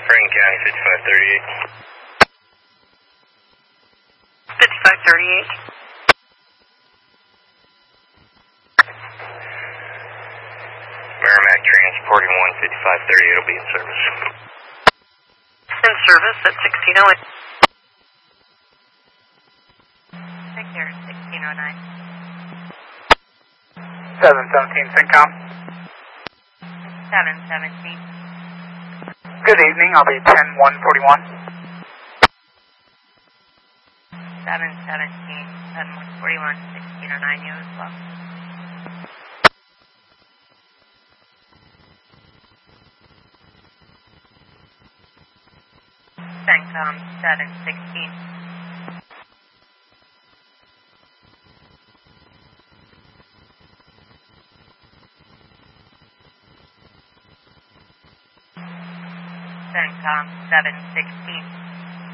Franklin County, 5538. 5538. Merrimack transporting 15538 will be in service. In service at 1608. Take care, 1609. 717 Syncom. 717. Good evening, I'll be 10141. 717, 141, 1609, you as well. Syncom 716. Syncom 716.